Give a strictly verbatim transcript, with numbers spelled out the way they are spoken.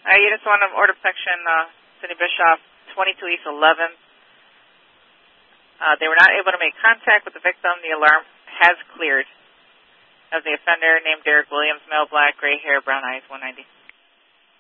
Uh, Units one of Order Protection, uh, Cindy Bischoff, twenty-two East eleventh. Uh, they were not able to make contact with the victim. The alarm has cleared. Of the offender named Derek Williams, male, black, gray hair, brown eyes, one ninety.